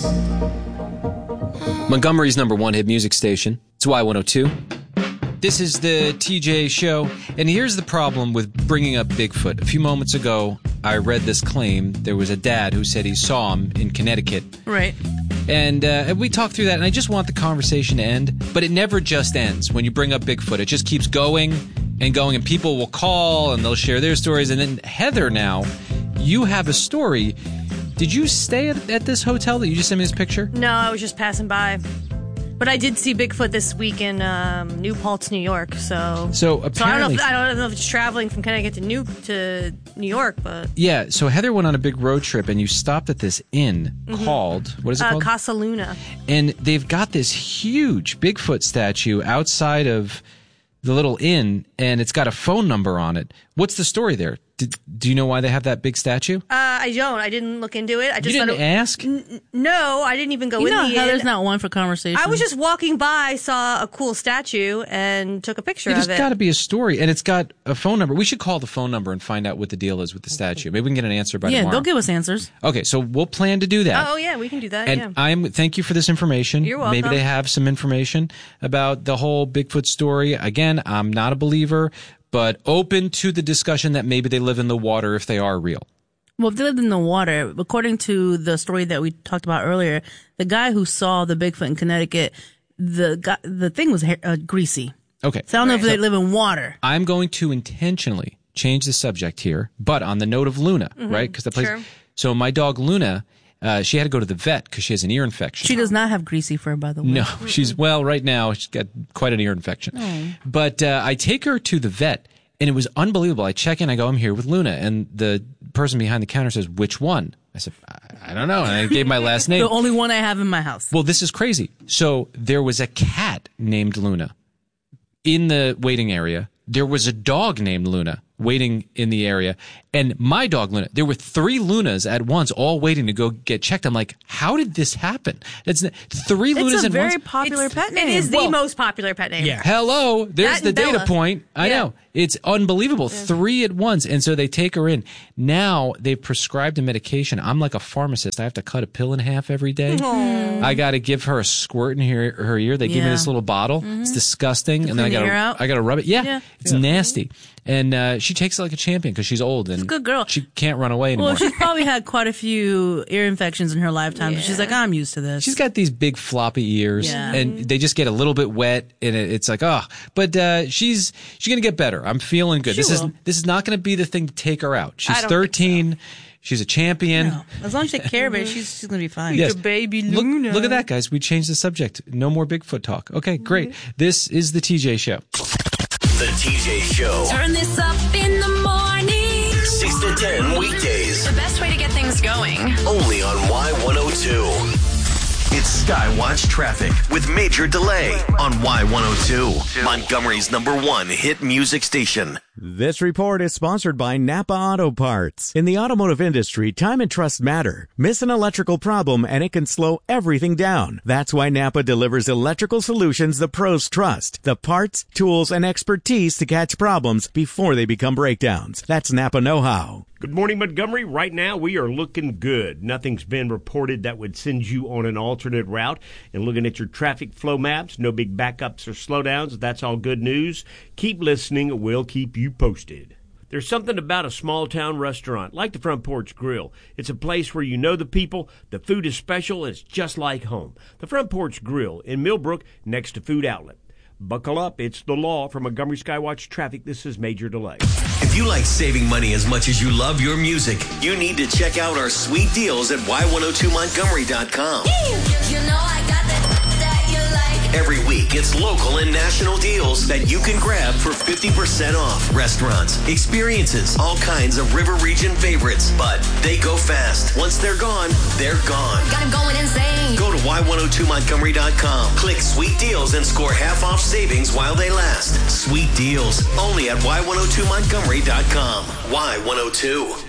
Montgomery's #1 hit music station. It's Y102. This is the TJ Show, and here's the problem with bringing up Bigfoot. A few moments ago, I read this claim. There was a dad who said he saw him in Connecticut. Right. And we talked through that, and I just want the conversation to end, but it never just ends when you bring up Bigfoot. It just keeps going and going, and people will call, and they'll share their stories. And then, Heather, now, you have a story. Did you stay at this hotel that you just sent me this picture? No, I was just passing by. But I did see Bigfoot this week in New Paltz, New York. So apparently, I don't know if it's traveling from Connecticut to New York, but yeah. So Heather went on a big road trip, and you stopped at this inn called, what is it called? Casa Luna. And they've got this huge Bigfoot statue outside of the little inn, and it's got a phone number on it. What's the story there? Do you know why they have that big statue? I don't. I didn't look into it. I just you didn't ask? No, I didn't even go in the inn. Heather's not one for conversation. I was just walking by, saw a cool statue, and took a picture of it. There's got to be a story, and it's got a phone number. We should call the phone number and find out what the deal is with the statue. Maybe we can get an answer by tomorrow. Yeah, they'll give us answers. Okay, so we'll plan to do that. Oh, yeah, we can do that, And thank you for this information. You're welcome. Maybe they have some information about the whole Bigfoot story. Again, I'm not a believer, but open to the discussion that maybe they live in the water if they are real. Well, if they lived in the water, according to the story that we talked about earlier, the guy who saw the Bigfoot in Connecticut, the thing was greasy. Okay. So I don't know if they live in water. I'm going to intentionally change the subject here, but on the note of Luna, right? Because the place. Sure. So my dog Luna, she had to go to the vet because she has an ear infection. She does not have greasy fur, by the way. No, right now she's got quite an ear infection. Oh. But I take her to the vet, and it was unbelievable. I check in, I go, I'm here with Luna, and the person behind the counter says, which one? I said, I don't know, and I gave my last name. The only one I have in my house. Well, this is crazy. So there was a cat named Luna in the waiting area. There was a dog named Luna waiting in the area, and my dog Luna. There were 3 Lunas at once, all waiting to go get checked. I'm like, how did this happen? It's 3 Lunas at once. It's a very popular pet name. It is the most popular pet name. Yeah. Hello, there's That the and data Bella. point. I know. It's unbelievable. 3 at once. And so they take her in. Now they've prescribed a medication. I'm like a pharmacist. I have to cut a pill in half every day. I got to give her a squirt in her ear. They give me this little bottle. It's disgusting. And then clean the ear out? I got to rub it. Yeah. It's Yeah. nasty. And she takes it like a champion because she's old and a good girl. She can't run away anymore. Well, she's probably had quite a few ear infections in her lifetime. So she's like, I'm used to this. She's got these big floppy ears, Yeah. and they just get a little bit wet, and it's like, oh. But she's gonna get better. I'm feeling good. She will. This is not gonna be the thing to take her out. She's I don't think 13. She's a champion. No. As long as you take care of it, she's going to be fine. Yes. Baby Look, Luna. look at that, guys. We changed the subject. No more Bigfoot talk. Okay, great. This is the TJ Show. The TJ Show. Turn this up in the morning. 6 to 10 weekdays. The best way to get things going. Only on Y102. It's Skywatch Traffic with Major Delay on Y102. Montgomery's #1 hit music station. This report is sponsored by Napa Auto Parts. In the automotive industry, time and trust matter. Miss an electrical problem and it can slow everything down. That's why Napa delivers electrical solutions the pros trust. The parts, tools, and expertise to catch problems before they become breakdowns. That's Napa know-how. Good morning, Montgomery. Right now, we are looking good. Nothing's been reported that would send you on an alternate route. And looking at your traffic flow maps, no big backups or slowdowns. That's all good news. Keep listening. We'll keep you posted. There's something about a small-town restaurant, like the Front Porch Grill. It's a place where you know the people, the food is special, and it's just like home. The Front Porch Grill in Millbrook, next to Food Outlet. Buckle up, it's the law. From Montgomery Skywatch Traffic, this is Major Delay. If you like saving money as much as you love your music, you need to check out our sweet deals at Y102Montgomery.com. You know I got that you like. Every week, it's local and national deals that you can grab for 50% off. Restaurants, experiences, all kinds of River Region favorites. But they go fast. Once they're gone, they're gone. Got him going insane. Go to Y102Montgomery.com. Click Sweet Deals and score half off savings while they last. Sweet Deals, only at Y102Montgomery.com. Y102.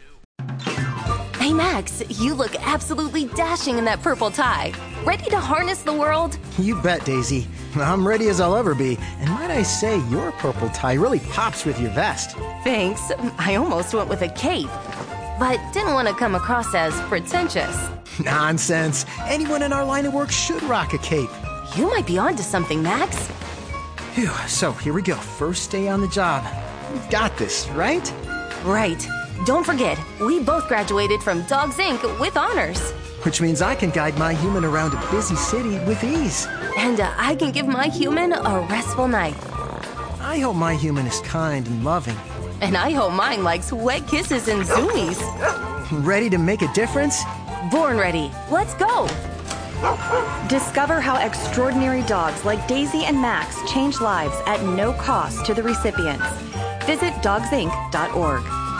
Hey, Max, you look absolutely dashing in that purple tie. Ready to harness the world? You bet, Daisy. I'm ready as I'll ever be. And might I say, your purple tie really pops with your vest. Thanks. I almost went with a cape, but didn't want to come across as pretentious. Nonsense. Anyone in our line of work should rock a cape. You might be onto something, Max. Phew, so here we go. First day on the job. We've got this, right? Right. Don't forget, we both graduated from Dogs Inc. with honors. Which means I can guide my human around a busy city with ease. And I can give my human a restful night. I hope my human is kind and loving. And I hope mine likes wet kisses and zoomies. Ready to make a difference? Born ready. Let's go. Discover how extraordinary dogs like Daisy and Max change lives at no cost to the recipients. Visit dogsinc.org.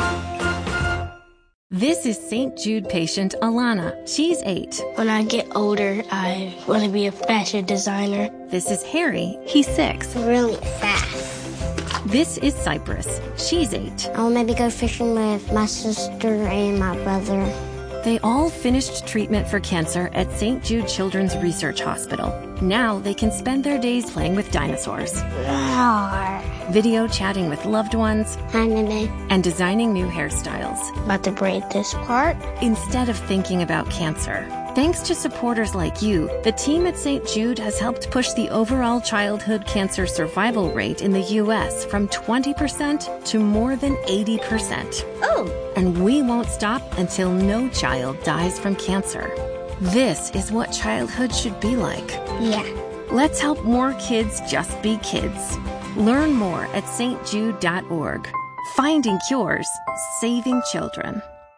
This is St. Jude patient Alana. She's 8. When I get older, I want to be a fashion designer. This is Harry. He's 6. Really fast. This is Cypress. She's 8. I'll maybe go fishing with my sister and my brother. They all finished treatment for cancer at St. Jude Children's Research Hospital. Now they can spend their days playing with dinosaurs, video chatting with loved ones, and designing new hairstyles. About to braid this part. Instead of thinking about cancer. Thanks to supporters like you, the team at St. Jude has helped push the overall childhood cancer survival rate in the U.S. from 20% to more than 80%. Oh! And we won't stop until no child dies from cancer. This is what childhood should be like. Yeah. Let's help more kids just be kids. Learn more at stjude.org. Finding cures, saving children.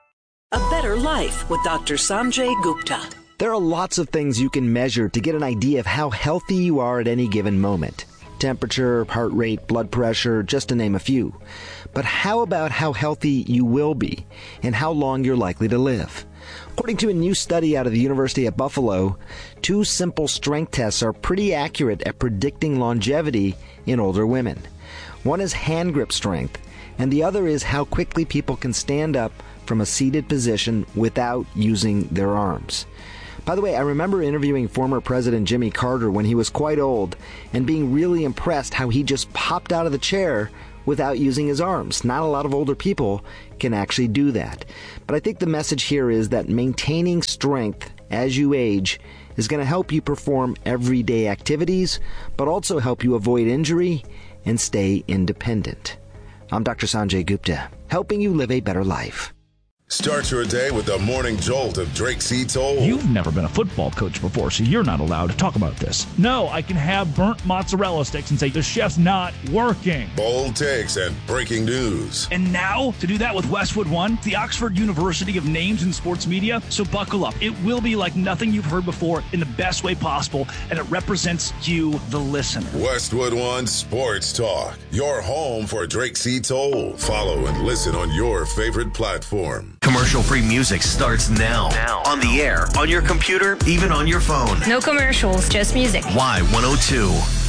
A better life with Dr. Sanjay Gupta. There are lots of things you can measure to get an idea of how healthy you are at any given moment. Temperature, heart rate, blood pressure, just to name a few. But how about how healthy you will be and how long you're likely to live? According to a new study out of the University of Buffalo, 2 simple strength tests are pretty accurate at predicting longevity in older women. One is hand grip strength, and the other is how quickly people can stand up from a seated position without using their arms. By the way, I remember interviewing former President Jimmy Carter when he was quite old and being really impressed how he just popped out of the chair without using his arms. Not a lot of older people can actually do that. But I think the message here is that maintaining strength as you age is going to help you perform everyday activities, but also help you avoid injury and stay independent. I'm Dr. Sanjay Gupta, helping you live a better life. Start your day with the morning jolt of Drake C. Toll. You've never been a football coach before, so you're not allowed to talk about this. No, I can have burnt mozzarella sticks and say the chef's not working. Bold takes and breaking news. And now, to do that with Westwood One, the Oxford University of Names in Sports Media. So buckle up. It will be like nothing you've heard before in the best way possible, and it represents you, the listener. Westwood One Sports Talk, your home for Drake C. Toll. Follow and listen on your favorite platform. Commercial-free music starts now. On the air, on your computer, even on your phone. No commercials, just music. Y102.